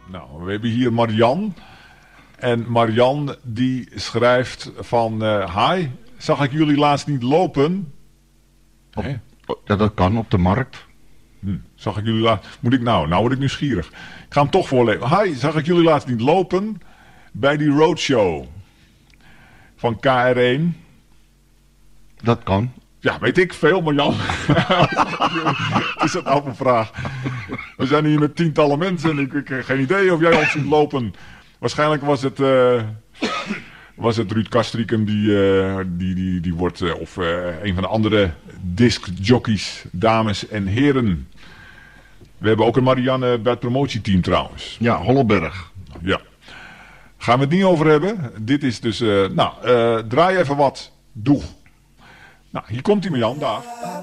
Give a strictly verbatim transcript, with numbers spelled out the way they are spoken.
Nou, we hebben hier Marian. En Marian die schrijft van... Uh, hi, zag ik jullie laatst niet lopen? Op, ja, dat kan op de markt. Hm, zag ik jullie laatst... Moet ik nou? Nou word ik nieuwsgierig. Ik ga hem toch voorlezen. Hi, zag ik jullie laatst niet lopen? Bij die roadshow. Van K R één. Dat kan. Ja, weet ik veel, Marjan. Is dat nou een vraag? We zijn hier met tientallen mensen en ik, ik heb geen idee of jij ons ziet lopen. Waarschijnlijk was het, uh, was het Ruud Kastricum die, uh, die, die, die wordt, uh, of uh, een van de andere discjockeys, dames en heren. We hebben ook een Marianne bij het promotieteam trouwens. Ja, Holleberg. Ja. Gaan we het niet over hebben. Dit is dus, uh, nou, uh, draai even wat. Doe. Nou, hier komt hij, Marjan, daar.